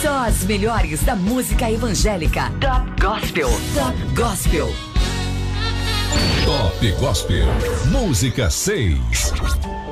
Só as melhores da música evangélica. Top Gospel. Top Gospel. Top Gospel. Música 6.